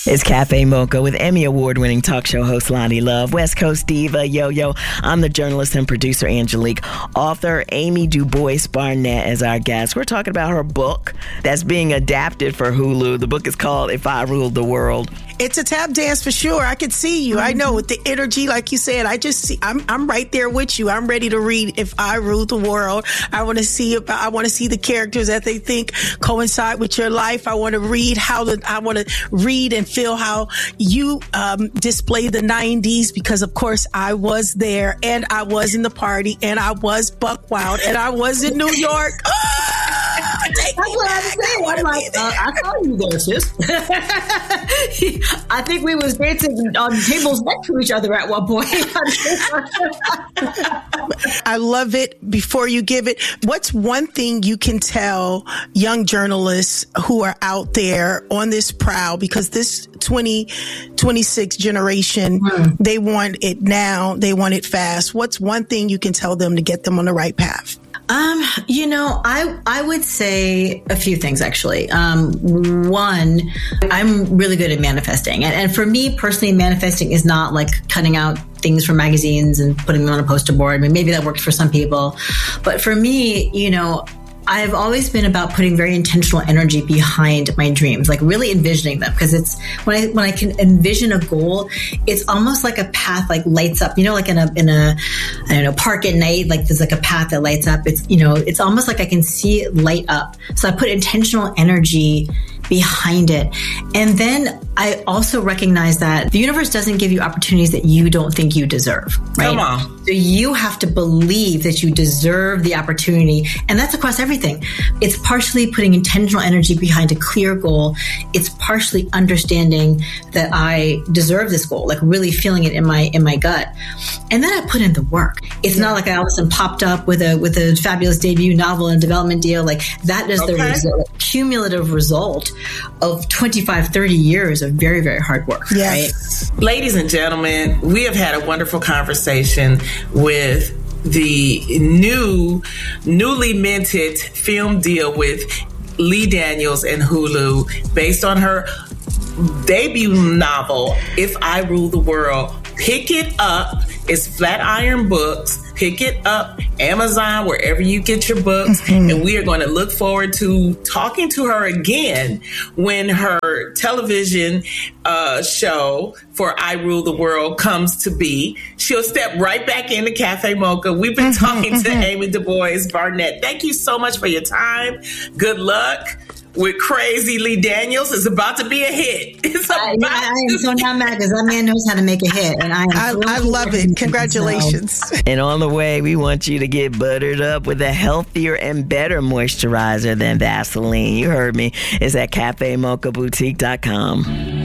It's Cafe Mocha with Emmy Award-winning talk show host Lonnie Love, West Coast diva Yo-Yo. I'm the journalist and producer Angelique. Author Amy DuBois Barnett is our guest. We're talking about her book that's being adapted for Hulu. The book is called If I Ruled the World. It's a tap dance for sure. I could see you. I know with the energy, like you said. I'm right there with you. I'm ready to read If I Ruled the World. I want to see the characters that they think coincide with your life. I want to read and feel how you display the 90s, because of course I was there and I was in the party and I was buck wild and I was in New York. That's what I'm saying. I'm like, I saw you there, sis. I think we was dancing on tables next to each other at one point. I love it. Before you give it, what's one thing you can tell young journalists who are out there on this prowl, because this 2026 generation, they want it now, they want it fast. What's one thing you can tell them to get them on the right path? I would say a few things, actually. One, I'm really good at manifesting. And for me personally, manifesting is not like cutting out things from magazines and putting them on a poster board. I mean, maybe that works for some people. But for me, I've always been about putting very intentional energy behind my dreams, like really envisioning them. Because it's when I can envision a goal, it's almost like a path like lights up. Like in a park at night, like there's like a path that lights up. It's almost like I can see it light up. So I put intentional energy behind it. And then I also recognize that the universe doesn't give you opportunities that you don't think you deserve, right? Come on. So you have to believe that you deserve the opportunity. And that's across everything. It's partially putting intentional energy behind a clear goal. It's partially understanding that I deserve this goal, like really feeling it in my gut. And then I put in the work. It's not like I all of a sudden popped up with a fabulous debut novel and development deal. Like that is the cumulative result of 25, 30 years of very, very hard work. Yes. Right? Ladies and gentlemen, we have had a wonderful conversation with the newly minted film deal with Lee Daniels and Hulu based on her debut novel, If I Rule the World. Pick it up. It's Flatiron Books. Pick it up, Amazon, wherever you get your books. Mm-hmm. And we are going to look forward to talking to her again when her television show for I Rule the World comes to be. She'll step right back into Cafe Mocha. We've been talking to Amy DuBois Barnett. Thank you so much for your time. Good luck with Crazy Lee Daniels. Is about to be a hit. I am so not mad because that man knows how to make a hit. And I love it. Congratulations. So. And on the way, we want you to get buttered up with a healthier and better moisturizer than Vaseline. You heard me. It's at CafeMochaBoutique.com.